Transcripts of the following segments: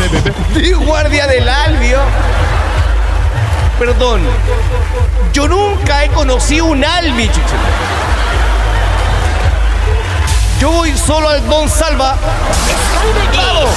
De guardia del Albio. Perdón. Yo nunca he conocido un Albi, chucha. Yo voy solo al Don Salva. ¡Vamos!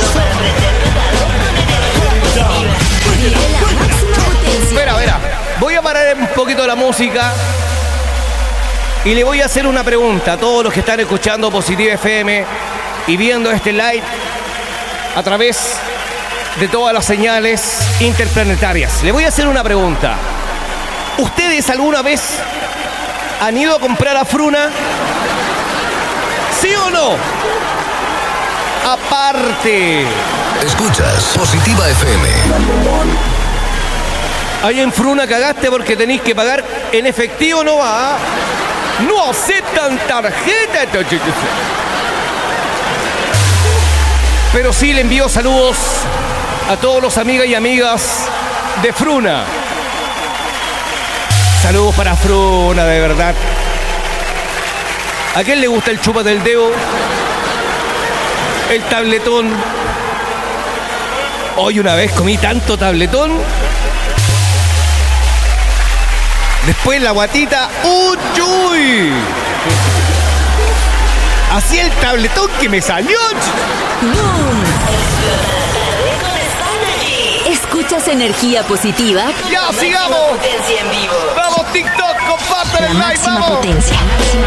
Espera. Voy a parar un poquito la música y le voy a hacer una pregunta a todos los que están escuchando Positiva FM y viendo este live a través de todas las señales interplanetarias. Le voy a hacer una pregunta. ¿Ustedes alguna vez han ido a comprar a Fruna? ¿Sí o no? Aparte. Escuchas Positiva FM. Ahí en Fruna cagaste porque tenéis que pagar en efectivo, no va. No aceptan tarjeta. Pero sí le envío saludos a todos los amigas y amigas de Fruna. Saludos para Fruna, de verdad. ¿A quién le gusta el chupa del dedo? El tabletón. Hoy una vez comí tanto tabletón. Después la guatita. ¡Uy! Así el tabletón que me salió. Escuchas energía positiva. ¡Ya, sigamos! Potencia en vivo. ¡Vamos, TikTok! ¡Compartan el live! Máxima ¡Vamos! potencia.